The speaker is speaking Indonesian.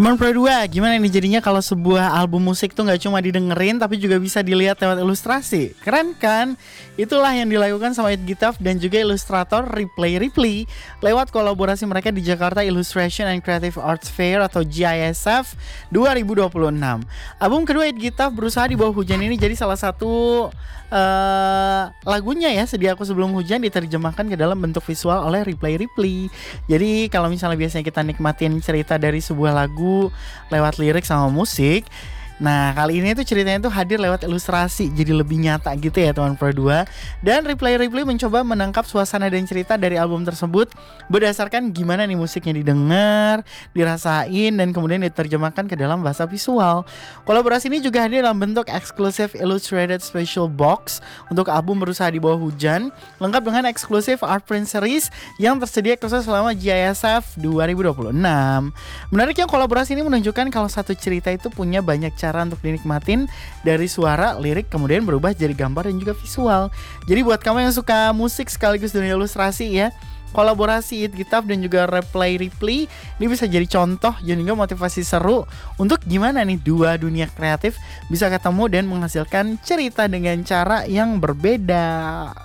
Teman Pro 2, gimana nih jadinya kalau sebuah album musik tuh gak cuma didengerin tapi juga bisa dilihat lewat ilustrasi? Keren kan? Itulah yang dilakukan sama It Gitaf dan juga ilustrator Ripley Ripley lewat kolaborasi mereka di Jakarta Illustration and Creative Arts Fair atau GISF 2026. Album kedua It Gitaf Berusaha di Bawah Hujan ini jadi salah satu lagunya ya, Sedia Aku Sebelum Hujan, diterjemahkan ke dalam bentuk visual oleh Ripley Ripley. Jadi kalau misalnya biasanya kita nikmatin cerita dari sebuah lagu lewat lirik sama musik, nah kali ini tuh ceritanya tuh hadir lewat ilustrasi, jadi lebih nyata gitu ya teman Pro 2. Dan Ripley mencoba menangkap suasana dan cerita dari album tersebut berdasarkan gimana nih musiknya didengar, dirasain, dan kemudian diterjemahkan ke dalam bahasa visual. Kolaborasi ini juga hadir dalam bentuk eksklusif Illustrated Special Box untuk album Berusaha di Bawah Hujan, lengkap dengan eksklusif art print series yang tersedia khusus selama GISF 2026. Menariknya kolaborasi ini menunjukkan kalau satu cerita itu punya banyak cara untuk dinikmatin, dari suara, lirik, kemudian berubah jadi gambar dan juga visual. Jadi buat kamu yang suka musik sekaligus dunia ilustrasi ya, kolaborasi It Gitaf dan juga Ripley ini bisa jadi contoh dan juga motivasi seru untuk gimana nih dua dunia kreatif bisa ketemu dan menghasilkan cerita dengan cara yang berbeda.